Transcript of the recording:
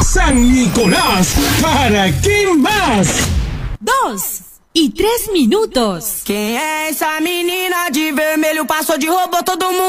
San Nicolás, ¿para qué más? 2 y 3 minutos. Quem é essa menina de vermelho? Passou de robô todo mundo.